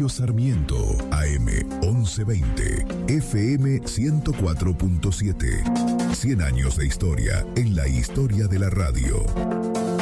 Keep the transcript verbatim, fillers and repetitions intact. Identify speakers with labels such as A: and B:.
A: Radio Sarmiento, A M once veinte, F M ciento cuatro punto siete. cien años de historia en la historia de la radio.